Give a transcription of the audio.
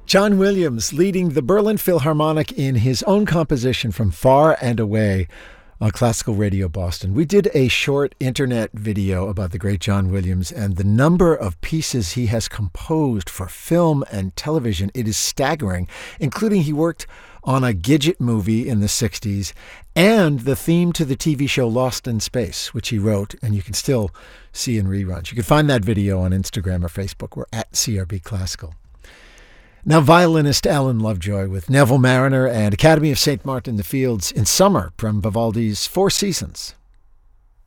John Williams leading the Berlin Philharmonic in his own composition From Far and Away on Classical Radio Boston. We did a short internet video about the great John Williams and the number of pieces he has composed for film and television. It is staggering, including he worked on a Gidget movie in the 60s and the theme to the TV show Lost in Space, which he wrote, and you can still see in reruns. You can find that video on Instagram or Facebook. We're at CRB Classical. Now, violinist Alan Lovejoy with Neville Marriner and Academy of St. Martin in the Fields in Summer from Vivaldi's Four Seasons.